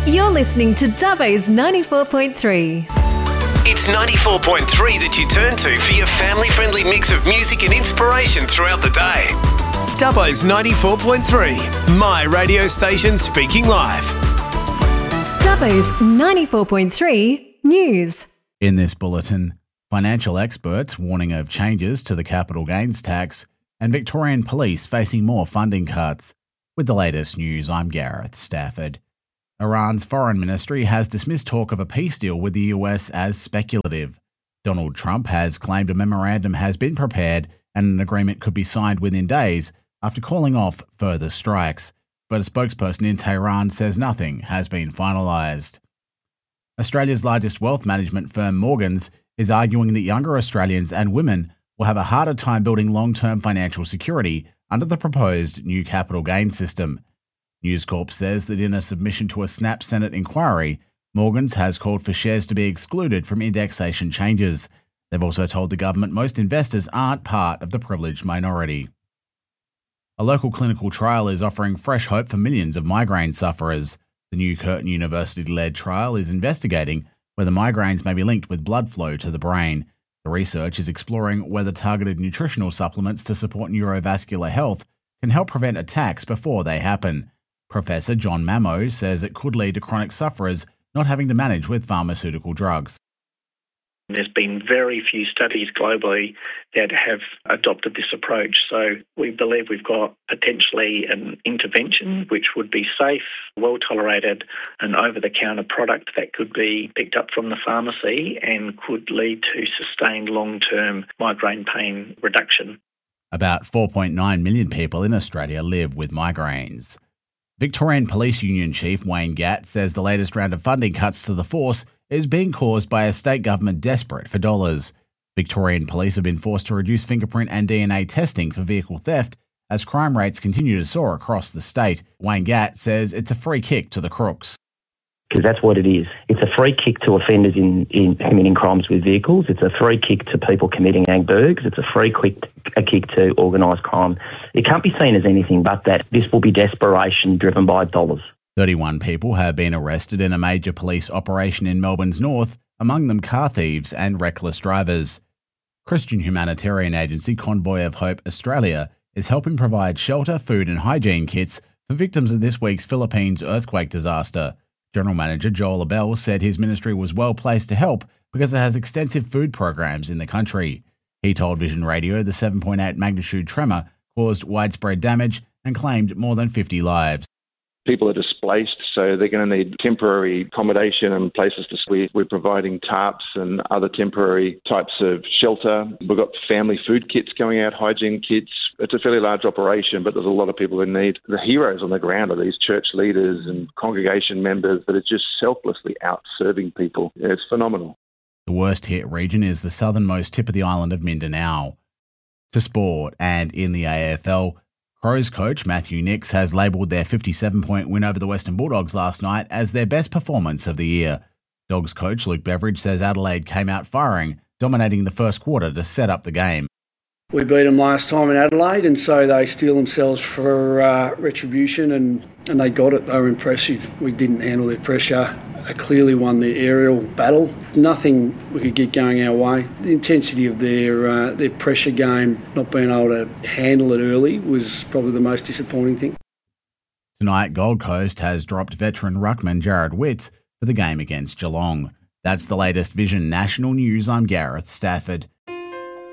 You're listening to Dubbo's 94.3. It's 94.3 that you turn to for your family-friendly mix of music and inspiration throughout the day. Dubbo's 94.3, my radio station speaking live. Dubbo's 94.3 News. In this bulletin, financial experts warning of changes to the capital gains tax and Victorian police facing more funding cuts. With the latest news, I'm Gareth Stafford. Iran's foreign ministry has dismissed talk of a peace deal with the US as speculative. Donald Trump has claimed a memorandum has been prepared and an agreement could be signed within days after calling off further strikes. But a spokesperson in Tehran says nothing has been finalised. Australia's largest wealth management firm, Morgans, is arguing that younger Australians and women will have a harder time building long-term financial security under the proposed new capital gains system. News Corp says that in a submission to a Snap Senate inquiry, Morgans has called for shares to be excluded from indexation changes. They've also told the government most investors aren't part of the privileged minority. A local clinical trial is offering fresh hope for millions of migraine sufferers. The new Curtin University-led trial is investigating whether migraines may be linked with blood flow to the brain. The research is exploring whether targeted nutritional supplements to support neurovascular health can help prevent attacks before they happen. Professor John Mamo says it could lead to chronic sufferers not having to manage with pharmaceutical drugs. There's been very few studies globally that have adopted this approach. So we believe we've got potentially an intervention which would be safe, well tolerated, an over-the-counter product that could be picked up from the pharmacy and could lead to sustained long-term migraine pain reduction. About 4.9 million people in Australia live with migraines. Victorian Police Union Chief Wayne Gatt says the latest round of funding cuts to the force is being caused by a state government desperate for dollars. Victorian police have been forced to reduce fingerprint and DNA testing for vehicle theft as crime rates continue to soar across the state. Wayne Gatt says it's a free kick to the crooks. Because that's what it is. It's a free kick to offenders in committing crimes with vehicles. It's a free kick to people committing ag burgs. It's a free kick to organised crime. It can't be seen as anything but that. This will be desperation driven by dollars. 31 people have been arrested in a major police operation in Melbourne's north, among them car thieves and reckless drivers. Christian humanitarian agency Convoy of Hope Australia is helping provide shelter, food and hygiene kits for victims of this week's Philippines earthquake disaster. General Manager Joel Abel said his ministry was well placed to help because it has extensive food programs in the country. He told Vision Radio the 7.8 magnitude tremor caused widespread damage and claimed more than 50 lives. People are displaced, so they're going to need temporary accommodation and places to sleep. We're providing tarps and other temporary types of shelter. We've got family food kits going out, hygiene kits. It's a fairly large operation, but there's a lot of people in need. The heroes on the ground are these church leaders and congregation members that are just selflessly out serving people. It's phenomenal. The worst hit region is the southernmost tip of the island of Mindanao. To sport, and in the AFL, Crows coach Matthew Nicks has labelled their 57-point win over the Western Bulldogs last night as their best performance of the year. Dogs coach Luke Beveridge says Adelaide came out firing, dominating the first quarter to set up the game. We beat them last time in Adelaide, and so they steel themselves for retribution, and they got it. They were impressive. We didn't handle their pressure. They clearly won the aerial battle. Nothing we could get going our way. The intensity of their pressure game, not being able to handle it early, was probably the most disappointing thing. Tonight, Gold Coast has dropped veteran ruckman Jared Witts for the game against Geelong. That's the latest Vision National News. I'm Gareth Stafford.